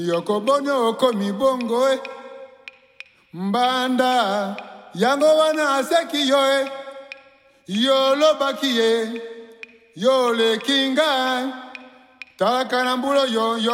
Yokobonyo okomi bongo mbanda yango wana aseki yo yo lobaki ye yo le kinga talaka na mbulo yo